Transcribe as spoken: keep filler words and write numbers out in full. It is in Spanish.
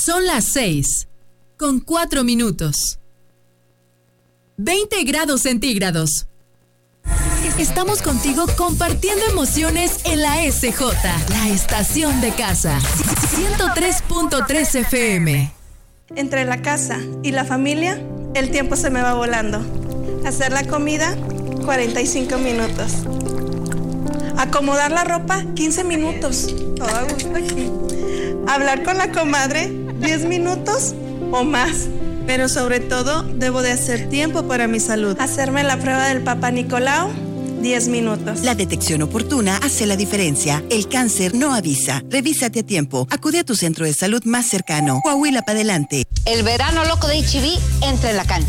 Son las seis, con cuatro minutos. veinte grados centígrados. Estamos contigo compartiendo emociones en la S J, la estación de casa. ciento tres punto tres F M. Entre la casa y la familia, el tiempo se me va volando. Hacer la comida, cuarenta y cinco minutos. Acomodar la ropa, quince minutos. Todo a gusto aquí. Hablar con la comadre, diez minutos o más. Pero sobre todo, debo de hacer tiempo para mi salud. Hacerme la prueba del Papá Nicolau, diez minutos. La detección oportuna hace la diferencia. El cáncer no avisa. Revísate a tiempo. Acude a tu centro de salud más cercano. Coahuila para adelante. El verano loco de H I V entra en la cancha.